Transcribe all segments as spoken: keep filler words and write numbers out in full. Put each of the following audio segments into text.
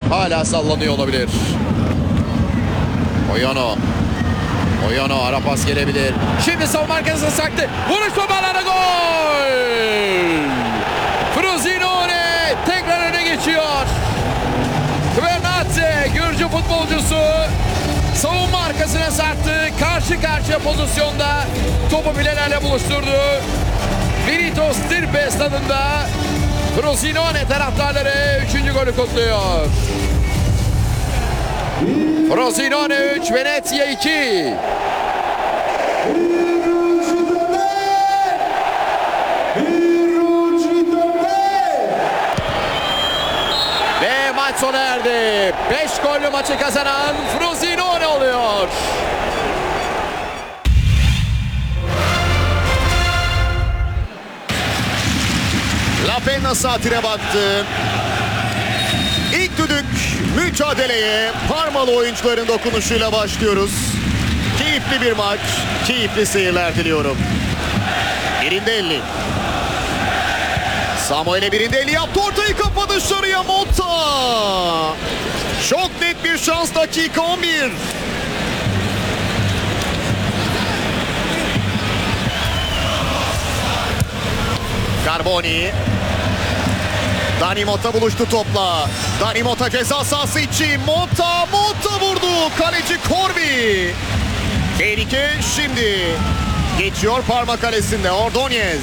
hala sallanıyor olabilir. Oyano. Oyano ara pas gelebilir. Şimdi savunma arkasına saktı. Vuruş toparlara gol. Frosinone tekrar öne geçiyor. Kvernatse Gürcü futbolcusu savunma arkasına sarktı. Karşı karşıya pozisyonda topu bilelerle buluşturdu. Viritos Stirpe stadında Frosinone taraftarları üçüncü golü kutluyor. Frosinone üç, Venezia iki. Ve maç sona erdi. beş gollü maçı kazanan Frosinone oluyor. La Penna saatine baktı. İlk düdük mücadeleye Parmalı oyuncuların dokunuşuyla başlıyoruz. Keyifli bir maç, keyifli seyirler diliyorum. Birindelli. Samuel'e Birindelli yaptı, ortayı kafa dışarıya Motta. Çok net bir şans, dakika on bir. Carboni. Dani Motta buluştu topla. Dani Motta ceza sahası içi. Motta, Motta vurdu. Kaleci Corbi. Tehlike şimdi. Geçiyor Parma kalesinde. Ordóñez.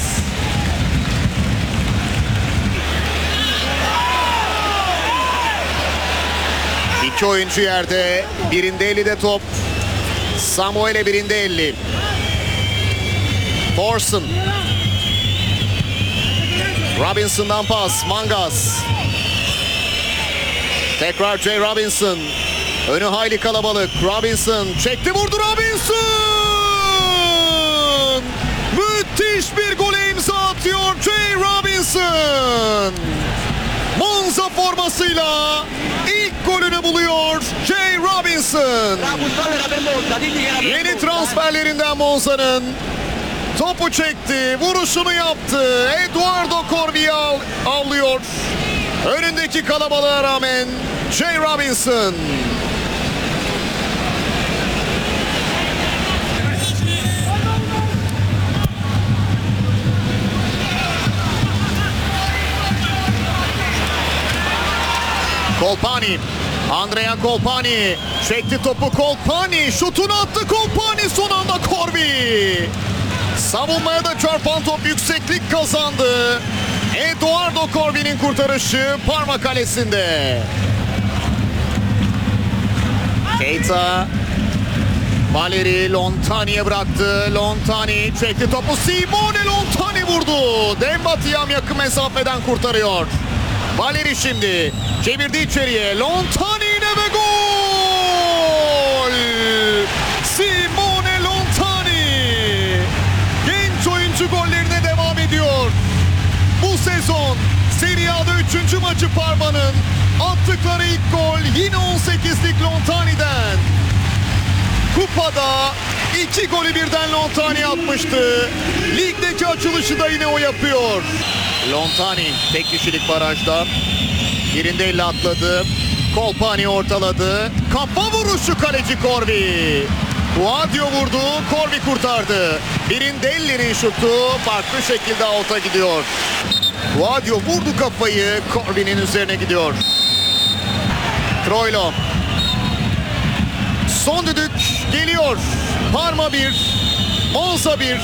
İki oyuncu yerde. Birindelli'de top. Samuel'e Birindelli. Forson. Robinson'dan pas. Mangas. Tekrar Jay Robinson. Önü hayli kalabalık. Robinson çekti, vurdu Robinson. Müthiş bir gole imza atıyor Jay Robinson. Monza formasıyla ilk golünü buluyor Jay Robinson. Yeni transferlerinden Monza'nın. Topu çekti, vuruşunu yaptı. Eduardo Corbi'yi av, avlıyor. Önündeki kalabalığa rağmen Jay Robinson. Colpani. Andrea Colpani çekti topu, Colpani şutunu attı, Colpani son anda Corbi. Savunmaya da çarpan top yükseklik kazandı. Eduardo Corbi'nin kurtarışı Parma kalesinde. Keita. Valeri Lontani'ye bıraktı. Lontani çekti topu. Simone Lontani vurdu. Demba Tiam yakın mesafeden kurtarıyor. Valeri şimdi çevirdi içeriye. Lontani yine ve gol! Simone Lontani genç oyuncu gollerine devam ediyor. Bu sezon Serie A'da üçüncü maçı Parma'nın. Attıkları ilk gol yine on sekizlik Lontani'den. Kupada iki golü birden Lontani atmıştı. Ligdeki açılışı da yine o yapıyor. Lontani tek kişilik barajda. Birindelli atladı. Colpani ortaladı. Kafa vuruşu kaleci Corbi. Guadio vurdu. Corbi kurtardı. Birindelli'nin şutu farklı şekilde out'a gidiyor. Guadio vurdu kafayı. Corbi'nin üzerine gidiyor. Troilo. Son düdük geliyor. Parma bir, Monza bir.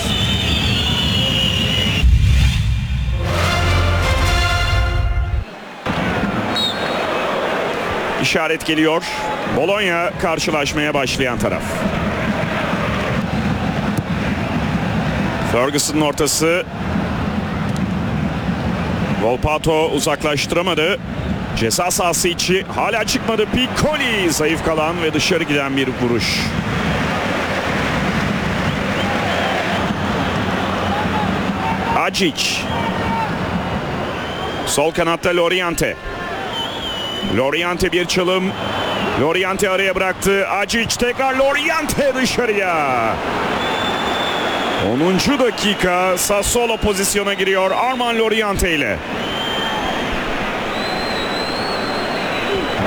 İşaret geliyor. Bologna karşılaşmaya başlayan taraf. Ferguson'un ortası. Volpato uzaklaştıramadı. Ceza sahası içi hala çıkmadı. Piccoli zayıf kalan ve dışarı giden bir vuruş. Acic. Sol kanatta Loriente. Loriente bir çalım. Loriente araya bıraktı. Acic tekrar Loriente dışarıya. onuncu dakika Sassuolo pozisyona giriyor Armand Loriente ile.